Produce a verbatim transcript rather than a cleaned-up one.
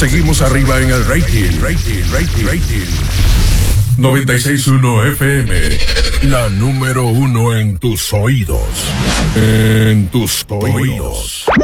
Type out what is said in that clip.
seguimos arriba en el rating. Rating, rating, rating. noventa y seis punto uno F M. La número uno en tus oídos. En tus oídos.